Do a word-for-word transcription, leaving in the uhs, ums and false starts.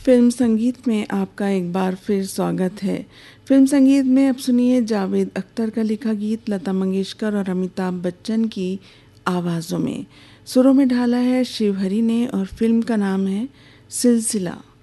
Film संगीत में आपका एक बार फिर स्वागत है। फिल्म संगीत में अब सुनिए जावेद अख्तर का लिखा गीत लता मंगेशकर और अमिताभ बच्चन की आवाज़ों में। सुरों में ढाला है शिव हरी ने और फिल्म का नाम है सिलसिला।